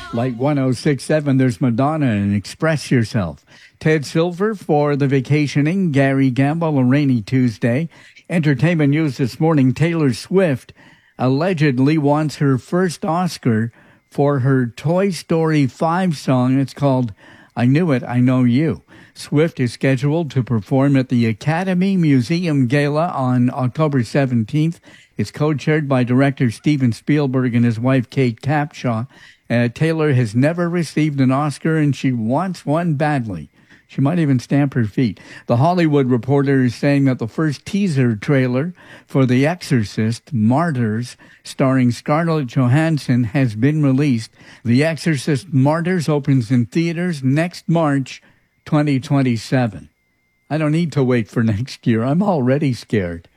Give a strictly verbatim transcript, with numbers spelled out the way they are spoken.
Light one oh six point seven, there's Madonna and Express Yourself. Ted Silver for The Vacationing, Gary Gamble, A Rainy Tuesday. Entertainment news this morning, Taylor Swift allegedly wants her first Oscar for her Toy Story five song. It's called I Knew It, I Know You. Swift is scheduled to perform at the Academy Museum Gala on October seventeenth. It's co-chaired by director Steven Spielberg and his wife Kate Capshaw. Uh, Taylor has never received an Oscar, and she wants one badly. She might even stamp her feet. The Hollywood Reporter is saying that the first teaser trailer for The Exorcist, Martyrs, starring Scarlett Johansson, has been released. The Exorcist Martyrs opens in theaters next March twenty twenty-seven. I don't need to wait for next year. I'm already scared.